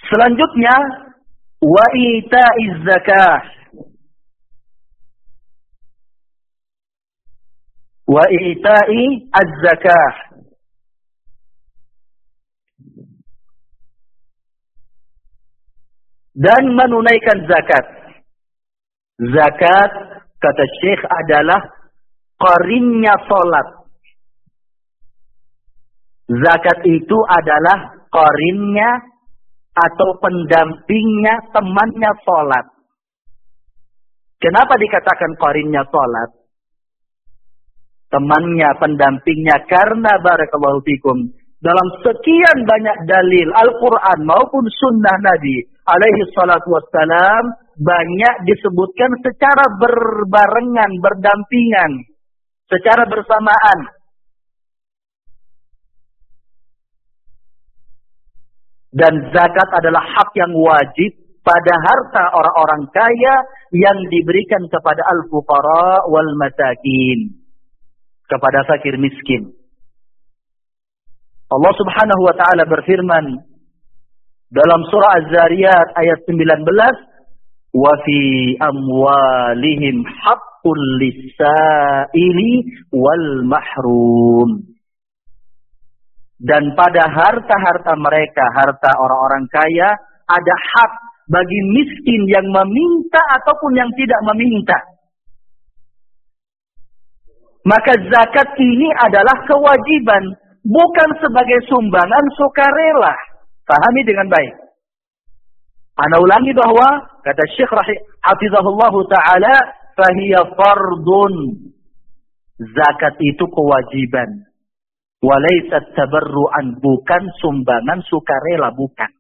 Selanjutnya, wa ita'iz zakah. Wa ita'i az-zakah. Dan menunaikan zakat. Zakat, kata Syekh, adalah qarinnya salat. Zakat itu adalah qarinnya atau pendampingnya, temannya salat. Kenapa dikatakan qarinnya salat? Temannya, pendampingnya, karena barakallahu fikum, dalam sekian banyak dalil Al-Quran maupun sunnah Nabi alaihi salatu wassalam, banyak disebutkan secara berbarengan, berdampingan, secara bersamaan. Dan zakat adalah hak yang wajib pada harta orang-orang kaya yang diberikan kepada al-fuqara wal masakin, kepada fakir miskin. Allah Subhanahu wa taala berfirman dalam surah Az-Zariyat ayat 19, "Wa fi amwalihim haqqul lis-sa'ili wal mahrum." Dan pada harta-harta mereka, harta orang-orang kaya, ada hak bagi miskin yang meminta ataupun yang tidak meminta. Maka zakat ini adalah kewajiban, bukan sebagai sumbangan sukarela. Pahami dengan baik. Ana ulangi bahwa, kata Syekh hafizahullah ta'ala, fahiya fardun. Zakat itu kewajiban. Walaysat tabarru'an, bukan sumbangan sukarela, bukan.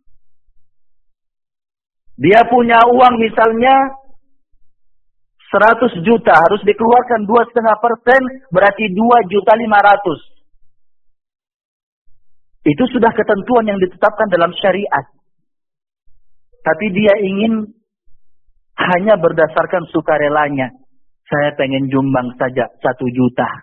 Dia punya uang misalnya 100 juta, harus dikeluarkan 2,5%, berarti 2.500.000. Itu sudah ketentuan yang ditetapkan dalam syariat. Tapi dia ingin hanya berdasarkan sukarelanya. Saya pengen nyumbang saja 1 juta.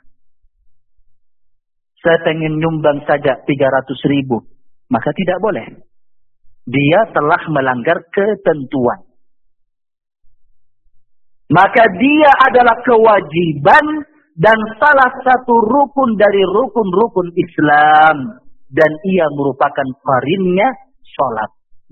Saya pengen nyumbang saja 300.000. Maka tidak boleh. Dia telah melanggar ketentuan. Maka dia adalah kewajiban dan salah satu rukun dari rukun-rukun Islam. Dan ia merupakan qarinnya salat.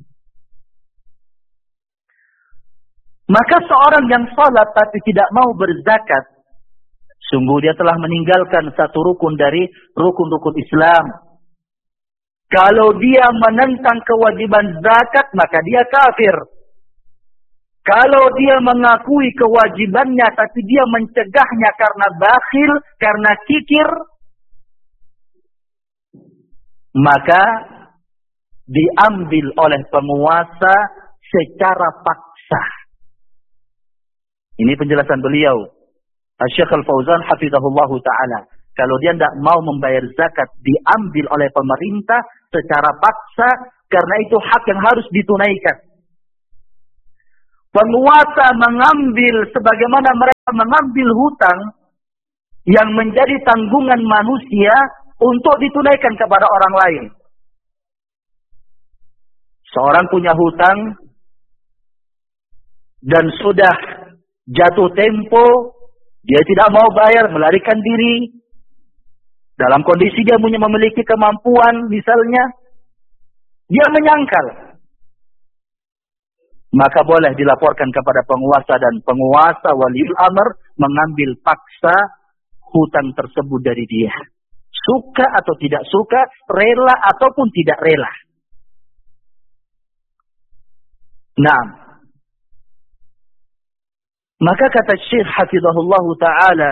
Maka seorang yang salat tapi tidak mau berzakat, sungguh dia telah meninggalkan satu rukun dari rukun-rukun Islam. Kalau dia menentang kewajiban zakat, maka dia kafir. Kalau dia mengakui kewajibannya, tapi dia mencegahnya karena bakhil, karena kikir, maka diambil oleh penguasa secara paksa. Ini penjelasan beliau, Syekh Al-Fauzan hafizahullahu ta'ala. Kalau dia tidak mau membayar zakat, diambil oleh pemerintah secara paksa, karena itu hak yang harus ditunaikan. Penguasa mengambil sebagaimana mereka mengambil hutang yang menjadi tanggungan manusia untuk ditunaikan kepada orang lain. Seorang punya hutang dan sudah jatuh tempo, dia tidak mau bayar, melarikan diri. Dalam kondisi dia memiliki kemampuan, misalnya, dia menyangkal. Maka boleh dilaporkan kepada penguasa, dan penguasa waliul amr mengambil paksa hutang tersebut dari dia. Suka atau tidak suka, rela ataupun tidak rela. Nah, maka kata Syekh hafizahullah ta'ala,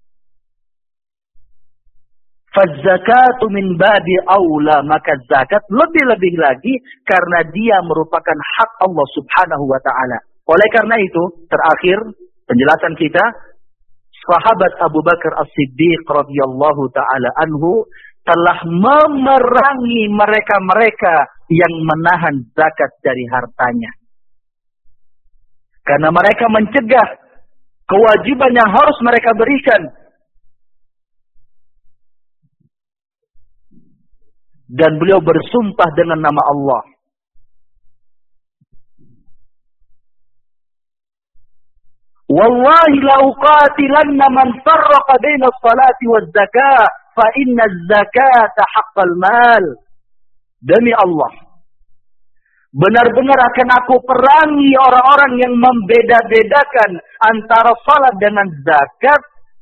faz-zakatu min babi aula, maka zakat lebih-lebih lagi karena dia merupakan hak Allah Subhanahu wa ta'ala. Oleh karena itu, terakhir penjelasan kita, sahabat Abu Bakar As-Siddiq radhiyallahu ta'ala anhu telah memerangi mereka-mereka yang menahan zakat dari hartanya. Karena mereka mencegah kewajiban yang harus mereka berikan. Dan beliau bersumpah dengan nama Allah. Wallahi la uqatilanna man farraqa baina as-salati waz-zakah fa inna az-zakata haqqal mal. Demi Allah, benar-benar akan aku perangi orang-orang yang membeda-bedakan antara salat dengan zakat,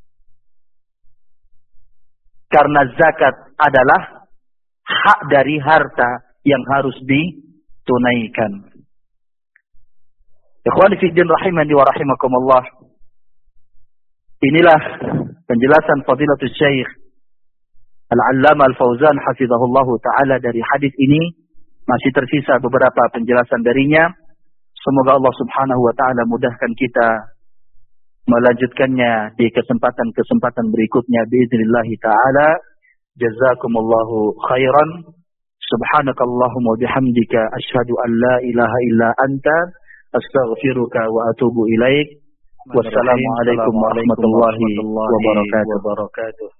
karena zakat adalah hak dari harta yang harus ditunaikan. Ikhwani fi din rahimani wa rahimakumullah. Inilah penjelasan Fadilatul Syekh Al-Allamah Al-Fauzan hafizahullahu taala dari hadis ini. Masih tersisa beberapa penjelasan darinya. Semoga Allah Subhanahu wa taala mudahkan kita melanjutkannya di kesempatan-kesempatan berikutnya biiznillah taala. Jazakumullahu khairan. Subhanakallahumma wa bihamdika asyhadu an la ilaha illa anta astaghfiruka wa atubu ilaik. Wassalamualaikum warahmatullahi wabarakatuh.